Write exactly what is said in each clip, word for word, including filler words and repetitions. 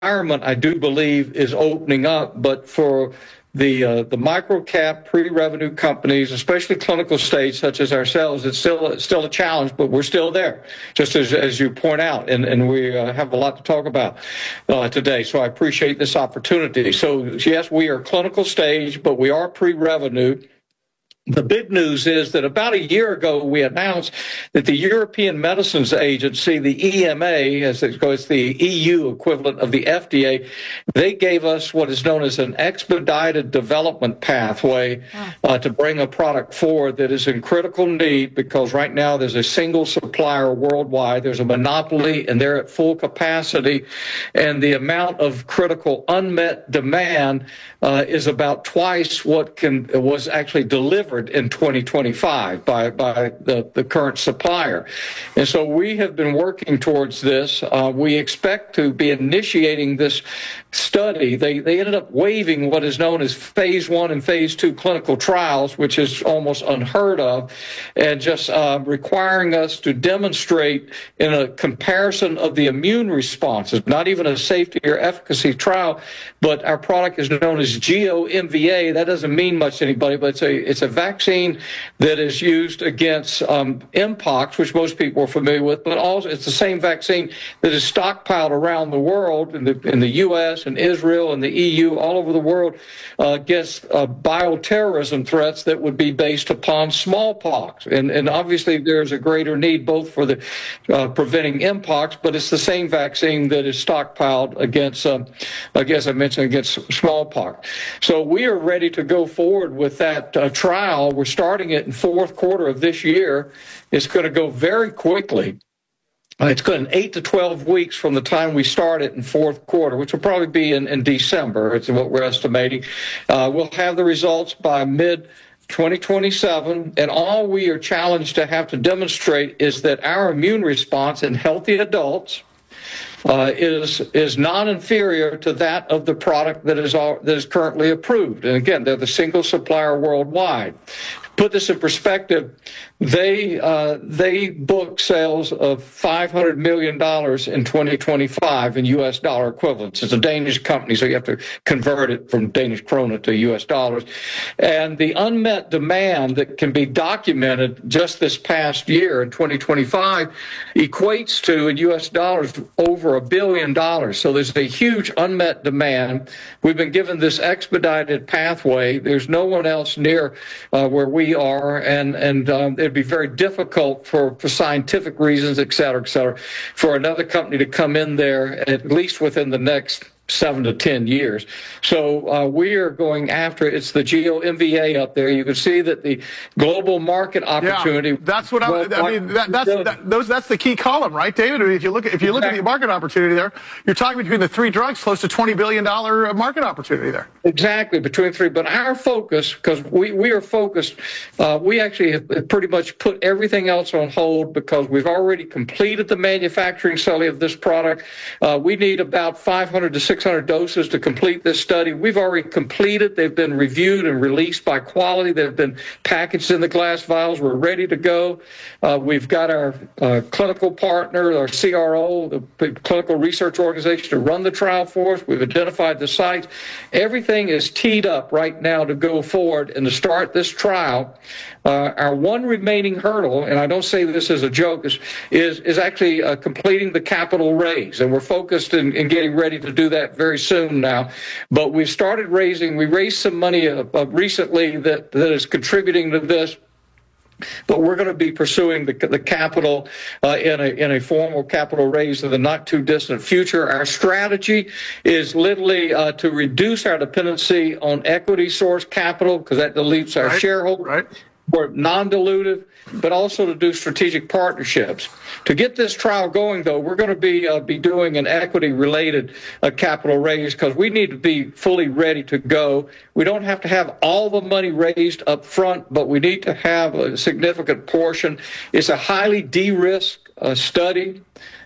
environment, I do believe, is opening up, but for the uh, the micro-cap pre-revenue companies, especially clinical stage such as ourselves, it's still it's still a challenge, but we're still there, just as as you point out, and and we uh, have a lot to talk about uh, today. So I appreciate this opportunity. So yes, we are clinical stage, but we are pre-revenue. The big news is that about a year ago, we announced that the European Medicines Agency, the E M A, as it goes, the E U equivalent of the F D A, they gave us what is known as an expedited development pathway uh, to bring a product forward that is in critical need, because right now there's a single supplier worldwide. There's a monopoly, and they're at full capacity, and the amount of critical unmet demand uh, is about twice what can was actually delivered in twenty twenty-five by, by the, the current supplier. And so we have been working towards this. Uh, we expect to be initiating this study. They, they ended up waiving what is known as phase one and phase two clinical trials, which is almost unheard of, and just uh, requiring us to demonstrate in a comparison of the immune responses, not even a safety or efficacy trial, but our product is known as G O M V A. That doesn't mean much to anybody, but it's a, it's a vaccine that is used against um, Mpox, which most people are familiar with, but also it's the same vaccine that is stockpiled around the world, in the, in the U S and Israel and the E U, all over the world, uh, against uh, bioterrorism threats that would be based upon smallpox. And, and obviously there's a greater need both for the uh, preventing Mpox, but it's the same vaccine that is stockpiled against, uh, I guess I mentioned, against smallpox. So we are ready to go forward with that uh, trial. We're starting it in fourth quarter of this year. It's going to go very quickly. Uh, it's going eight to twelve weeks from the time we start it in fourth quarter, which will probably be in, in December. It's what we're estimating. Uh, we'll have the results by mid twenty twenty-seven, and all we are challenged to have to demonstrate is that our immune response in healthy adults Uh, is is non-inferior to that of the product that is all, that is currently approved. And again, they're the single supplier worldwide. To put this in perspective, they uh, they book sales of five hundred million dollars in twenty twenty-five in U S dollar equivalents. It's a Danish company, so you have to convert it from Danish krona to U S dollars. And the unmet demand that can be documented just this past year in twenty twenty-five equates to, in U S dollars, over a billion dollars. So there's a huge unmet demand. We've been given this expedited pathway. There's no one else near uh, where we are, and and um, it'd be very difficult for, for scientific reasons, et cetera, et cetera, for another company to come in there, at least within the next seven to ten years. So uh, we are going after it. It's the G O M V A up there. You can see that the global market opportunity. Yeah, that's what I, I mean. That, that's that, those. That's the key column, right, David? If you look at if you look at the market opportunity there, you're talking between the three drugs, close to twenty billion dollar market opportunity there. Exactly, between three. But our focus, because we we are focused, uh, we actually have pretty much put everything else on hold because we've already completed the manufacturing study of this product. Uh, we need about five hundred to six hundred doses to complete this study. We've already completed. They've been reviewed and released by quality. They've been packaged in the glass vials. We're ready to go. Uh, we've got our uh, clinical partner, our C R O, the clinical research organization, to run the trial for us. We've identified the sites. Everything is teed up right now to go forward and to start this trial. Uh, our one remaining hurdle, and I don't say this as a joke, is is, is actually uh, completing the capital raise, and we're focused in, in getting ready to do that very soon now. But we've started raising. We raised some money uh, uh, recently that, that is contributing to this. But we're going to be pursuing the, the capital uh, in a in a formal capital raise in the not too distant future. Our strategy is literally uh, to reduce our dependency on equity source capital, because that dilutes our right, shareholders. Right. We're non-dilutive, but also to do strategic partnerships. To get this trial going, though, we're going to be uh, be doing an equity-related uh, capital raise, because we need to be fully ready to go. We don't have to have all the money raised up front, but we need to have a significant portion. It's a highly de-risked uh, study.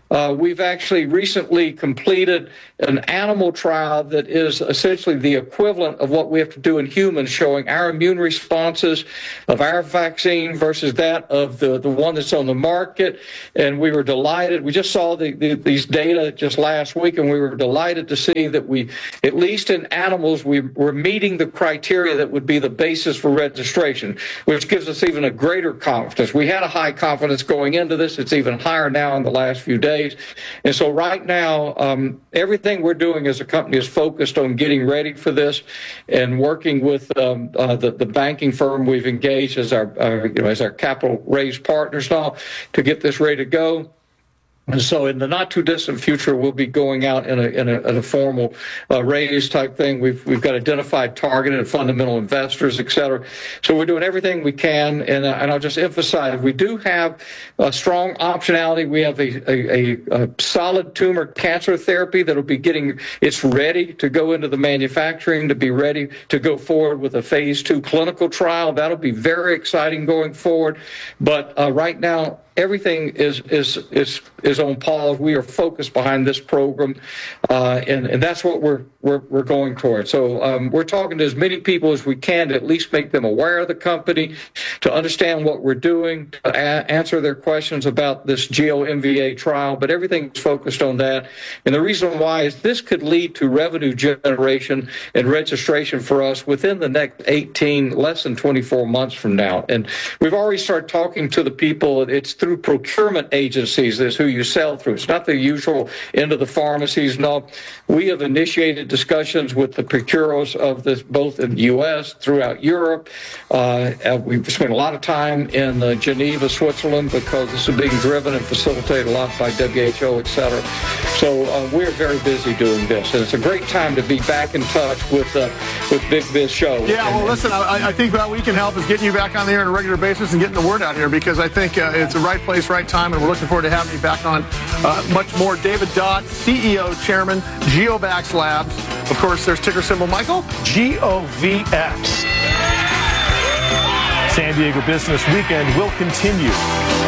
Uh, we've actually recently completed an animal trial that is essentially the equivalent of what we have to do in humans, showing our immune responses of our vaccine versus that of the, the one that's on the market. And we were delighted. We just saw the, the, these data just last week, and we were delighted to see that we, at least in animals, we were meeting the criteria that would be the basis for registration, which gives us even a greater confidence. We had a high confidence going into this. It's even higher now in the last few days. And so right now, um, everything we're doing as a company is focused on getting ready for this and working with um, uh, the, the banking firm we've engaged as our, uh, you know, as our capital raise partners now to get this ready to go. And so in the not too distant future, we'll be going out in a, in a, in a formal uh, raise type thing. We've, we've got identified targeted fundamental investors, et cetera. So we're doing everything we can. And, uh, and I'll just emphasize, we do have a strong optionality. We have a, a, a, a solid tumor cancer therapy that'll be getting, it's ready to go into the manufacturing, to be ready to go forward with a phase two clinical trial. That'll be very exciting going forward. But uh, right now, everything is is is is on pause. We are focused behind this program, uh, and and that's what we're we're we're going towards. So um, we're talking to as many people as we can to at least make them aware of the company, to understand what we're doing, to a- answer their questions about this GeoMVA trial. But everything is focused on that, and the reason why is this could lead to revenue generation and registration for us within the next eighteen, less than twenty-four months from now. And we've already started talking to the people. It's through procurement agencies is who you sell through. It's not the usual end of the pharmacies. No, we have initiated discussions with the procurers of this, both in the U S, throughout Europe. Uh, we've spent a lot of time in uh, Geneva, Switzerland, because this is being driven and facilitated a lot by W H O, et cetera. So uh, we're very busy doing this, and it's a great time to be back in touch with uh, with Big Biz Show. Yeah, and, well, listen, I, I think what we can help is getting you back on the air on a regular basis and getting the word out here, because I think uh, it's the right place, right time, and we're looking forward to having you back on uh, much more. David Dodd, C E O, Chairman, GeoVax Labs. Of course, there's ticker symbol, Michael? G O V X. San Diego Business Weekend will continue.